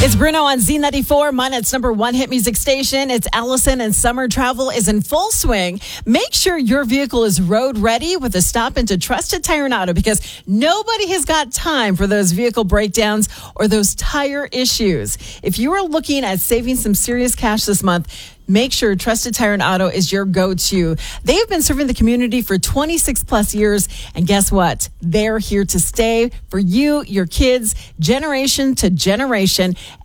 It's Bruno on Z94, Monet's number one hit music station. It's Allison, and summer travel is in full swing. Make sure your vehicle is road ready with a stop into Trusted Tire and Auto, because nobody has got time for those vehicle breakdowns or those tire issues. If you are looking at saving some serious cash this month, make sure Trusted Tire and Auto is your go-to. They've been serving the community for 26 plus years. And guess what? They're here to stay for you, your kids, generation to generation.